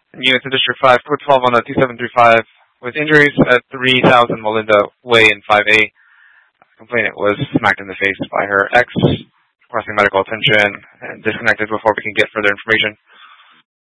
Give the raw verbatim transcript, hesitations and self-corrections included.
Units in District five, code twelve on the two seven three five, with injuries at three thousand Melinda Way in five A. Complainant was smacked in the face by her ex, requesting medical attention, and disconnected before we can get further information.